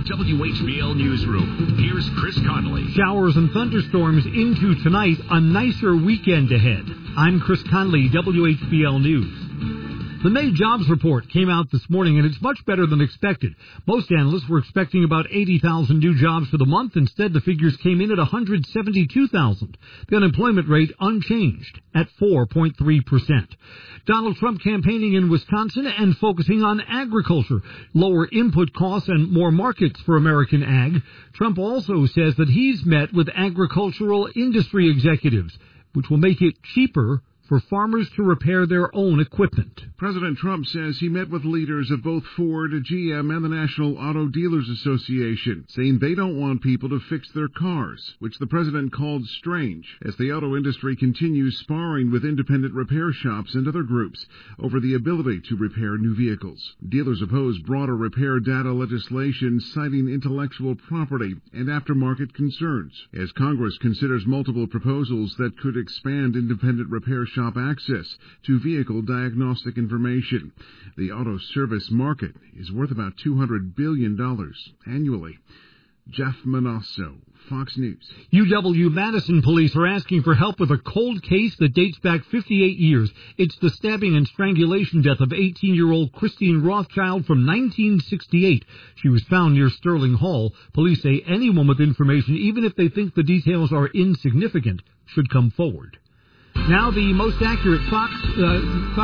WHBL Newsroom. Here's Chris Conley. Showers and thunderstorms into tonight. A nicer weekend ahead. I'm Chris Conley, WHBL News. The May jobs report came out this morning, and it's much better than expected. Most analysts were expecting about 80,000 new jobs for the month. Instead, the figures came in at 172,000. The unemployment rate unchanged at 4.3%. Donald Trump campaigning in Wisconsin and focusing on agriculture, lower input costs and more markets for American ag. Trump also says that he's met with agricultural industry executives, which will make it cheaper for farmers to repair their own equipment. President Trump says he met with leaders of both Ford, GM, and the National Auto Dealers Association, saying they don't want people to fix their cars, which the president called strange, as the auto industry continues sparring with independent repair shops and other groups over the ability to repair new vehicles. Dealers oppose broader repair data legislation, citing intellectual property and aftermarket concerns, as Congress considers multiple proposals that could expand independent repair shop access to vehicle diagnostic information. The auto service market is worth about $200 billion annually. Jeff Manasso, Fox News. UW-Madison police are asking for help with a cold case that dates back 58 years. It's the stabbing and strangulation death of 18-year-old Christine Rothschild from 1968. She was found near Sterling Hall. Police say anyone with information, even if they think the details are insignificant, should come forward. Now the most accurate Fox